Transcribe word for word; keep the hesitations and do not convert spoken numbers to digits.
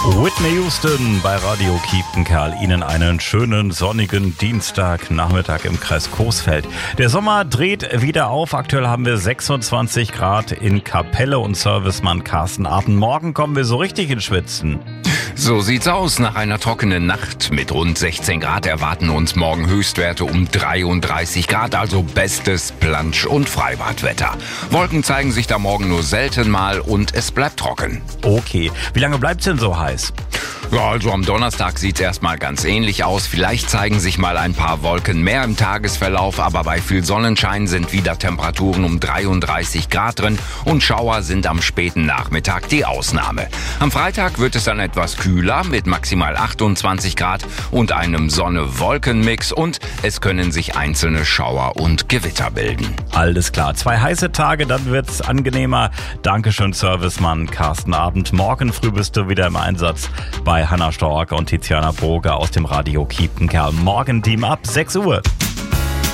Whitney Houston bei Radio Kiepenkerl. Ihnen einen schönen sonnigen Dienstagnachmittag im Kreis Coesfeld. Der Sommer dreht wieder auf. Aktuell haben wir sechsundzwanzig Grad in Kapelle und Servicemann Carsten Arten. Morgen kommen wir so richtig ins Schwitzen. So sieht's aus. Nach einer trockenen Nacht mit rund sechzehn Grad erwarten uns morgen Höchstwerte um dreiunddreißig Grad, also bestes Plansch- und Freibadwetter. Wolken zeigen sich da morgen nur selten mal und es bleibt trocken. Okay, wie lange bleibt's denn so heiß? Ja, also am Donnerstag sieht's erstmal ganz ähnlich aus. Vielleicht zeigen sich mal ein paar Wolken mehr im Tagesverlauf, aber bei viel Sonnenschein sind wieder Temperaturen um dreiunddreißig Grad drin und Schauer sind am späten Nachmittag die Ausnahme. Am Freitag wird es dann etwas kühler mit maximal achtundzwanzig Grad und einem Sonne-Wolken-Mix und es können sich einzelne Schauer und Gewitter bilden. Alles klar, zwei heiße Tage, dann wird's angenehmer. Dankeschön, Servicemann Carsten Abend. Morgen früh bist du wieder im Einsatz bei Hanna Stork und Tiziana Broger aus dem Radio Kiepenkerl. Morgen Team ab sechs Uhr.